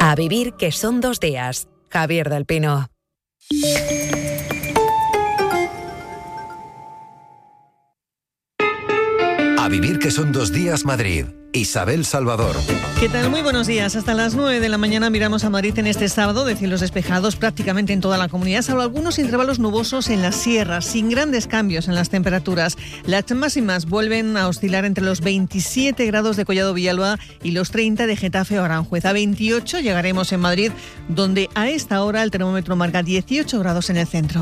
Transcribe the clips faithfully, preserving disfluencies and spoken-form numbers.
A vivir que son dos días. Javier del Pino. A vivir que son dos días Madrid. Isabel Salvador. ¿Qué tal? Muy buenos días. Hasta las nueve de la mañana miramos a Madrid en este sábado de cielos despejados prácticamente en toda la comunidad, salvo algunos intervalos nubosos en las sierras, sin grandes cambios en las temperaturas. Las máximas vuelven a oscilar entre los veintisiete grados de Collado Villalba y los treinta de Getafe o Aranjuez. A veintiocho llegaremos en Madrid, donde a esta hora el termómetro marca dieciocho grados en el centro.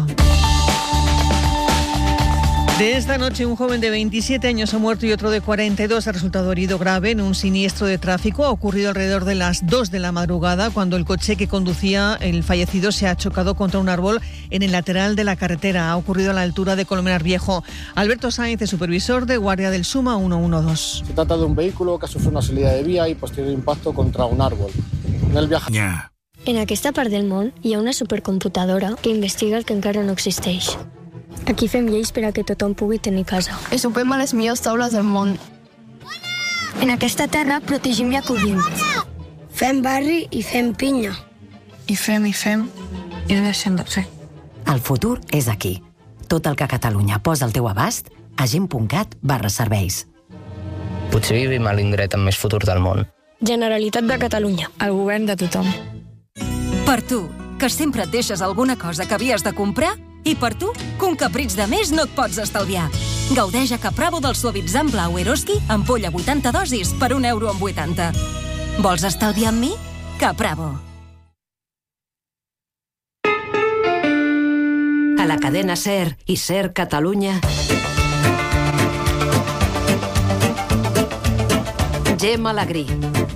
De esta noche, un joven de veintisiete años ha muerto y otro de cuarenta y dos ha resultado herido grave en un siniestro de tráfico. Ha ocurrido alrededor de las dos de la madrugada, cuando el coche que conducía el fallecido se ha chocado contra un árbol en el lateral de la carretera. Ha ocurrido a la altura de Colmenar Viejo. Alberto Sáenz es supervisor de Guardia del Suma ciento doce. Se trata de un vehículo que ha sufrido una salida de vía y posterior impacto contra un árbol. En el viaje... Yeah. En aquesta part del món hi ha una supercomputadora que investiga el que encara no existeix. Aquí fem lleis per a que tothom pugui tenir casa. I sopem a les millors taules del món. En aquesta terra protegim i acollim. Fem barri i fem pinya. I fem i fem i no deixem de fer. El futur és aquí. Tot el que Catalunya posa al teu abast a gent punt cat barra serveis. Potser vivim a l'indret amb més futur del món. Generalitat de Catalunya. El govern de tothom. Per tu, que sempre et deixes alguna cosa que havies de comprar, i per tu, que un capritx de més no et pots estalviar. Gaudeix a Capravo del suavitzant blau Eroski, ampolla vuitanta dosis per un euro amb vuitanta. Vols estalviar amb mi? Capravo. A la cadena SER i SER Catalunya. Gemma Alegrí.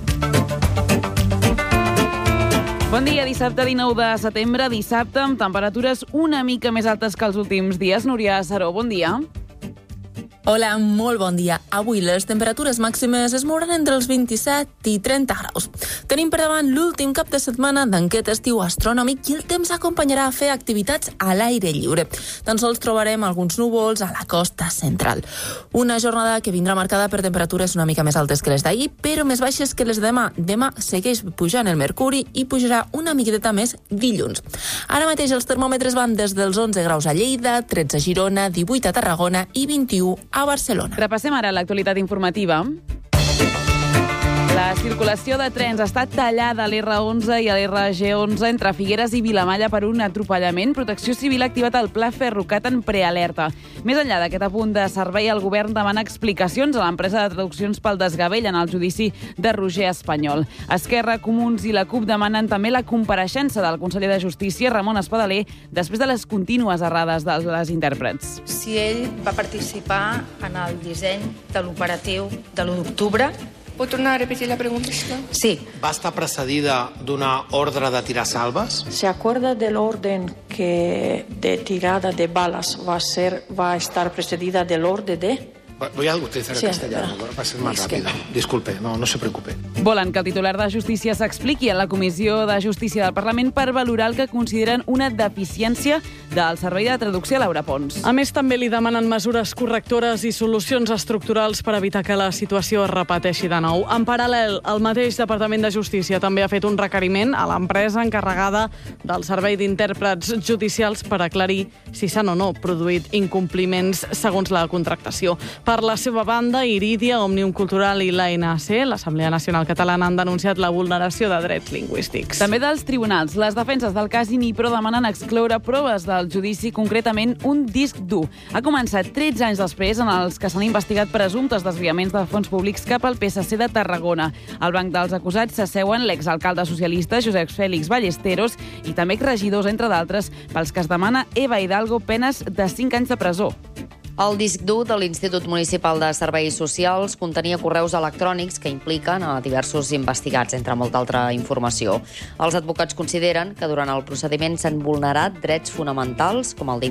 Bon dia, dissabte dinou de setembre, dissabte amb temperatures una mica més altes que els últims dies. Núria Saró, bon dia. Hola, molt bon dia. Avui les temperatures màximes es mouran entre els vint-i-set i trenta graus. Tenim per davant l'últim cap de setmana d'aquest estiu astronòmic i el temps acompanyarà a fer activitats a l'aire lliure. Tan sols trobarem alguns núvols a la costa central. Una jornada que vindrà marcada per temperatures una mica més altes que les d'ahir, però més baixes que les de demà. Demà segueix pujant el mercuri i pujarà una miqueta més dilluns. Ara mateix els termòmetres van des dels onze graus a Lleida, tretze a Girona, divuit a Tarragona i vint-i-u a Barcelona. Repassem ara l'actualitat informativa. La circulació de trens està tallada a l'erre onze i a l'erre ge onze entre Figueres i Vilamalla per un atropellament. Protecció Civil ha activat el pla Ferrocat en prealerta. Més enllà d'aquest apunt de servei, el govern demana explicacions a l'empresa de traduccions pel desgavell en el judici de Roger Espanyol. Esquerra, Comuns i la CUP demanen també la compareixença del conseller de Justícia, Ramon Espadaler, després de les contínues errades de les intèrprets. Si ell va participar en el disseny de l'operatiu de l'u d'octubre. ¿Puedo tornar a repetir la pregunta? Sí. ¿Va estar precedida d'una ordre de tirar salves? ¿Se acuerda del orden que de tirada de balas va a ser, va a estar precedida del orden de...? Voy a utilizar el sí, castellano, va a ser más rápido. Que... Disculpe, no, no se preocupe. Volen que el titular de Justícia s'expliqui a la Comissió de Justícia del Parlament per valorar el que consideren una deficiència del servei de traducció a Laura Pons. A més, també li demanen mesures correctores i solucions estructurals per evitar que la situació es repeteixi de nou. En paral·lel, el mateix Departament de Justícia també ha fet un requeriment a l'empresa encarregada del servei d'intèrprets judicials per aclarir si s'han o no produït incompliments segons la contractació. Per la seva banda, Iridia, Òmnium Cultural i l'A N C, l'Assemblea Nacional Catalana, han denunciat la vulneració de drets lingüístics. També dels tribunals. Les defenses del cas Inipro demanen excloure proves del judici, concretament un disc dur. Ha començat tretze anys després en els que s'han investigat presumptes desviaments de fons públics cap al P S C de Tarragona. Al banc dels acusats s'asseuen l'exalcalde socialista Josep Fèlix Ballesteros i també exregidors, entre d'altres, pels que es demana Eva Hidalgo penes de cinc anys de presó. El disc dur de l'Institut Municipal de Serveis Socials contenia correus electrònics que impliquen a diversos investigats, entre molta altra informació. Els advocats consideren que durant el procediment s'han vulnerat drets fonamentals, com el